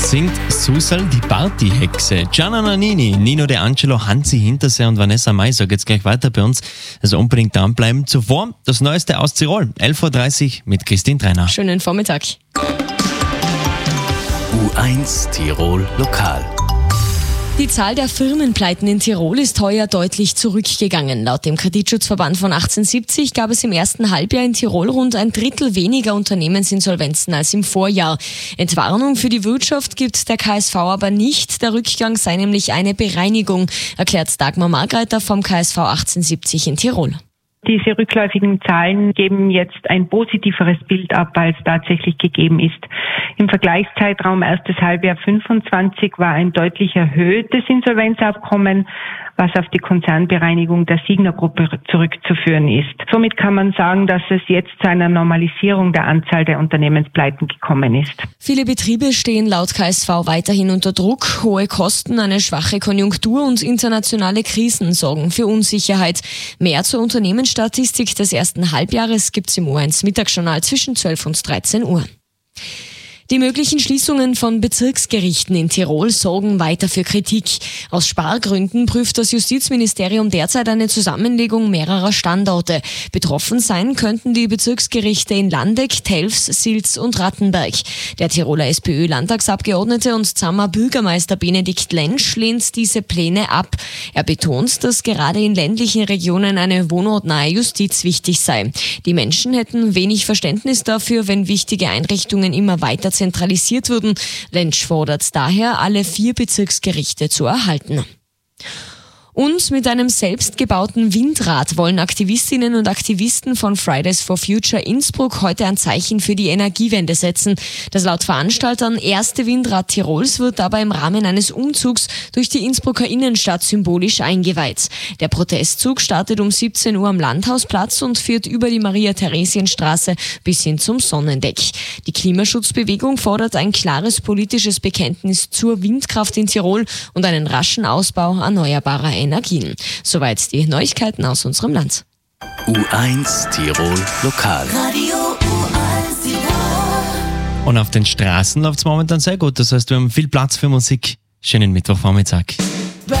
singt Susal, die Partyhexe. Gianna Nannini, Nino De Angelo, Hansi Hinterseer und Vanessa Mai. So geht's gleich weiter bei uns. Also unbedingt dranbleiben. Zuvor das Neueste aus Tirol. 11.30 Uhr mit Christine Trainer. Schönen Vormittag. U1 Tirol Lokal. Die Zahl der Firmenpleiten in Tirol ist heuer deutlich zurückgegangen. Laut dem Kreditschutzverband von 1870 gab es im ersten Halbjahr in Tirol rund ein Drittel weniger Unternehmensinsolvenzen als im Vorjahr. Entwarnung für die Wirtschaft gibt der KSV aber nicht. Der Rückgang sei nämlich eine Bereinigung, erklärt Dagmar Margreiter vom KSV 1870 in Tirol. Diese rückläufigen Zahlen geben jetzt ein positiveres Bild ab, als tatsächlich gegeben ist. Im Vergleichszeitraum erstes Halbjahr 25 war ein deutlich erhöhtes Insolvenzabkommen, was auf die Konzernbereinigung der Signa-Gruppe zurückzuführen ist. Somit kann man sagen, dass es jetzt zu einer Normalisierung der Anzahl der Unternehmenspleiten gekommen ist. Viele Betriebe stehen laut KSV weiterhin unter Druck. Hohe Kosten, eine schwache Konjunktur und internationale Krisen sorgen für Unsicherheit. Mehr zur Unternehmensstatistik des ersten Halbjahres gibt's im U1 Mittagsjournal zwischen 12 und 13 Uhr. Die möglichen Schließungen von Bezirksgerichten in Tirol sorgen weiter für Kritik. Aus Spargründen prüft das Justizministerium derzeit eine Zusammenlegung mehrerer Standorte. Betroffen sein könnten die Bezirksgerichte in Landeck, Telfs, Silz und Rattenberg. Der Tiroler SPÖ-Landtagsabgeordnete und Zammer Bürgermeister Benedikt Lentsch lehnt diese Pläne ab. Er betont, dass gerade in ländlichen Regionen eine wohnortnahe Justiz wichtig sei. Die Menschen hätten wenig Verständnis dafür, wenn wichtige Einrichtungen immer weiter zentralisiert würden. Lentsch fordert daher, alle 4 Bezirksgerichte zu erhalten. Und mit einem selbstgebauten Windrad wollen Aktivistinnen und Aktivisten von Fridays for Future Innsbruck heute ein Zeichen für die Energiewende setzen. Das laut Veranstaltern erste Windrad Tirols wird dabei im Rahmen eines Umzugs durch die Innsbrucker Innenstadt symbolisch eingeweiht. Der Protestzug startet um 17 Uhr am Landhausplatz und führt über die Maria-Theresien-Straße bis hin zum Sonnendeck. Die Klimaschutzbewegung fordert ein klares politisches Bekenntnis zur Windkraft in Tirol und einen raschen Ausbau erneuerbarer Energien. Soweit die Neuigkeiten aus unserem Land. U1 Tirol Lokal. Radio U1 Tirol. Und auf den Straßen läuft es momentan sehr gut. Das heißt, wir haben viel Platz für Musik. Schönen Mittwochvormittag.